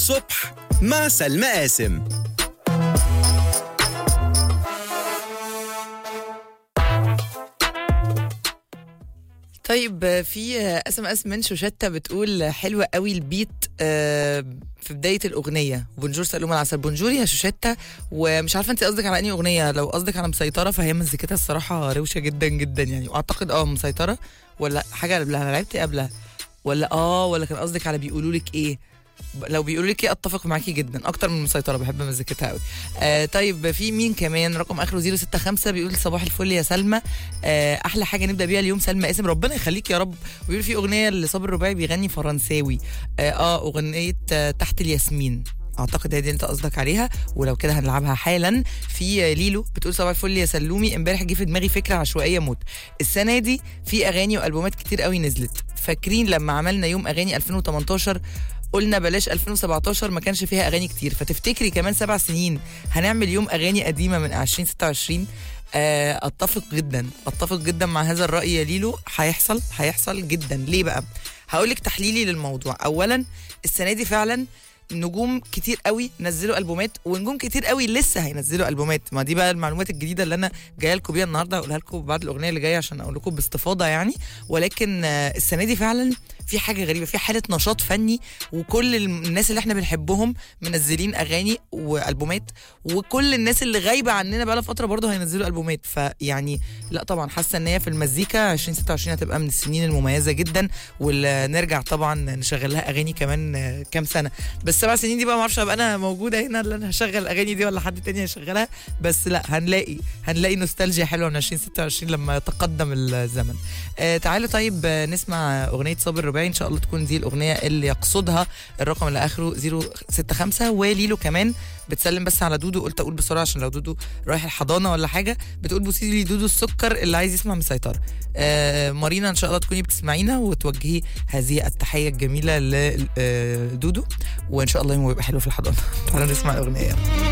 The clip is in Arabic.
الصبح مع سلمى قاسم. طيب في SMS من شوشتة بتقول حلوة قوي البيت في بداية الأغنية. بونجور سلوم العسل. بونجور يا شوشتة. ومش عارفة انت قصدك على أنهي أغنية، لو قصدك على مسيطرة فهي مزيكتها الصراحة روشة جدا جدا يعني، وأعتقد مسيطرة ولا حاجة قبلها، أنا لعبت قبلها ولا كان قصدك على بيقولوا لك إيه؟ لو بيقولوا لك ايه اتفق معاكي جدا، اكتر من مسيطره، بحب مزيكتها قوي. طيب في مين كمان رقم اخره 065 بيقول صباح الفل يا سلمى، احلى حاجه نبدا بيها اليوم سلمى قاسم، ربنا يخليك يا رب. ويقول في اغنيه لصابر الرباعي بيغني فرنساوي، اغنيه تحت الياسمين، اعتقد هي دي انت قصدك عليها، ولو كده هنلعبها حالا. في ليلو بتقول صباح الفل يا سلومي، امبارح جه في دماغي فكره عشوائيه موت، السنه دي في اغاني والبومات كتير قوي نزلت، فاكرين لما عملنا يوم اغاني 2018 قلنا بلاش 2017 ما كانش فيها اغاني كتير، فتفتكري كمان 7 سنين هنعمل يوم اغاني قديمه من 2026؟ اتفق جدا مع هذا الراي يا ليلو، هيحصل جدا. ليه بقى؟ هقولك تحليلي للموضوع. اولا السنه دي فعلا نجوم كتير قوي نزلوا البومات، ونجوم كتير قوي لسه هينزلوا البومات، ما دي بقى المعلومات الجديده اللي انا جايه لكم بيها النهارده، هقولها لكم بعد الاغنيه اللي جايه عشان اقول لكم باستفاضه يعني. ولكن السنه دي فعلا في حاجه غريبه، في حاله نشاط فني، وكل الناس اللي احنا بنحبهم منزلين اغاني والبومات، وكل الناس اللي غايبه عننا بقى لها فتره برضه هينزلوا البومات. فيعني لا طبعا حاسه ان هي في المزيكا 2026 هتبقى من السنين المميزه جدا، ونرجع طبعا نشغل لها اغاني كمان كام سنه. بس 7 سنين دي بقى ما اعرفش ابقى انا موجوده هنا اللي انا هشغل الاغاني دي ولا حد تاني هيشغلها، بس لا هنلاقي نوستالجيا حلوه من 2026 لما يتقدم الزمن. تعالوا طيب نسمع اغنيه صابر الرباعي، ان شاء الله تكون دي الاغنيه اللي يقصدها الرقم اللي اخره 065. وليلو كمان بتسلم بس على دودو، قلت اقول بسرعه عشان لو دودو رايح الحضانه ولا حاجه، بتقول بوسي لي دودو السكر اللي عايز يسمع مسيطره. مارينا ان شاء الله تكوني بتسمعينا وتوجهي هذه التحيه الجميله لدودو، وان شاء الله يوم يبقى حلو في الحضانه. تعالوا نسمع الاغنيه.